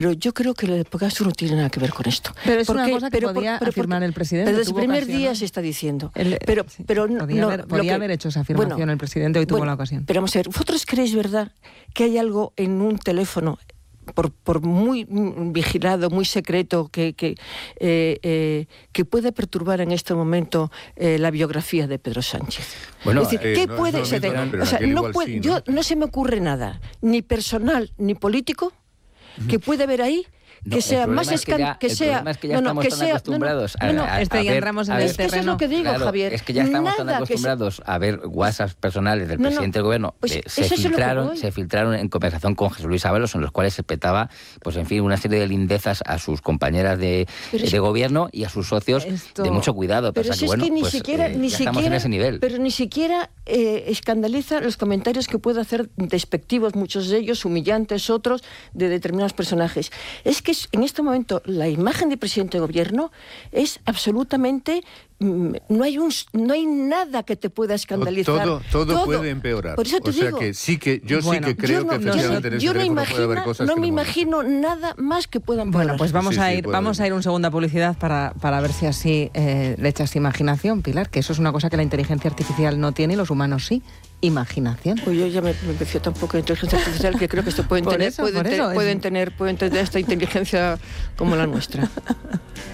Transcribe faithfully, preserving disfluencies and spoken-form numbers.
Pero yo creo que lo de Pegasus no tiene nada que ver con esto. Pero es porque, una cosa que pero, podía pero, afirmar porque, el presidente. Pero desde el primer ocasión, día ¿no? se está diciendo. El, pero sí, pero podía no, haber, podía que, haber hecho esa afirmación bueno, el presidente, hoy tuvo bueno, la ocasión. Pero vamos a ver, ¿vosotros creéis, verdad, que hay algo en un teléfono, por, por muy vigilado, muy secreto, que, que, eh, eh, que puede perturbar en este momento eh, la biografía de Pedro Sánchez? Bueno, es decir, eh, ¿qué no, puede no ser? mismo, no, o sea, no, puede, sí, ¿no? yo, no se me ocurre nada, ni personal ni político, que puede haber ahí que no, sea más es que, ya, que sea el problema es que ya no, no, estamos que tan sea, acostumbrados no, no, no, a, a, este a ya ver, entramos en a el ver, es que eso es terreno. lo que digo, claro, Javier. Es que ya estamos tan Nada acostumbrados se... a ver WhatsApp personales del no, presidente no, del gobierno. pues eh, se eso es filtraron, lo que se filtraron en conversación con Jesús Luis Ábalos, en los cuales se petaba, pues en fin, una serie de lindezas a sus compañeras de, de es... gobierno y a sus socios Esto... de mucho cuidado. Pero Pero si que, es bueno, que ni pues, siquiera, eh, ni ya siquiera, estamos en ese nivel. pero ni siquiera eh, escandaliza los comentarios que puede hacer despectivos, muchos de ellos humillantes, otros de determinados personajes. Es que en este momento la imagen de presidente de gobierno es absolutamente mm, no hay un no hay nada que te pueda escandalizar. Todo, todo, todo puede empeorar. Por eso te o sea digo, que sí que yo bueno, sí que creo yo no, que efectivamente en ese yo no, teléfono imagino, puede haber cosas no que me no imagino nada más que puedan empeorar. Bueno, pues vamos Sí, a sí, ir puede vamos haber. a ir un segundo a publicidad para, para ver si así eh, le echas imaginación, Pilar, que eso es una cosa que la inteligencia artificial no tiene y los humanos sí. Imaginación. Pues yo ya me, me empecé tampoco de inteligencia artificial, que creo que esto pueden Por tener, eso, pueden, por te, eso, pueden es... tener, pueden tener esta inteligencia como la nuestra.